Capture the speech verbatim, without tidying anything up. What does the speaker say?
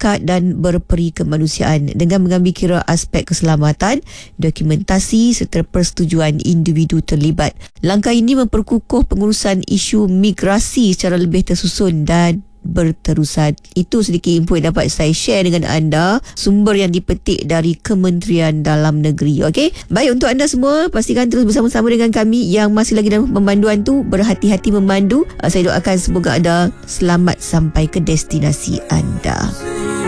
masyarakat dan berperi kemanusiaan dengan mengambil kira aspek keselamatan, dokumentasi serta persetujuan individu terlibat. Langkah ini memperkukuh pengurusan isu migrasi secara lebih tersusun dan berterusan. Itu sedikit info yang dapat saya share dengan anda, sumber yang dipetik dari Kementerian Dalam Negeri. Okey, baik, untuk anda semua pastikan terus bersama-sama dengan kami yang masih lagi dalam pemanduan tu, berhati-hati memandu. Saya doakan semoga anda selamat sampai ke destinasi anda.